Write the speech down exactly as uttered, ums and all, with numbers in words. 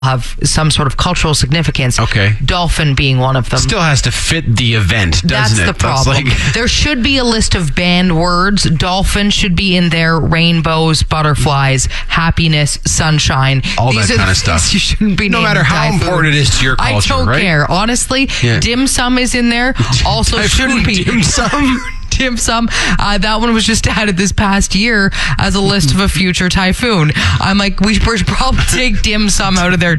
have some sort of cultural significance. Okay. Dolphin being one of them. Still has to fit the event, doesn't That's it? the problem. That's like... There should be a list of banned words. Dolphin should be in there. Rainbows, butterflies, happiness, sunshine. All These that are kind of the stuff. things you shouldn't be No naming matter how Typhoon. important it is to your culture, I don't right? care. Honestly, Yeah. dim sum is in there. Also Typhoon shouldn't be. dim sum? Dim sum. Uh, that one was just added this past year as a list of a future typhoon. I'm like, we should probably take dim sum out of there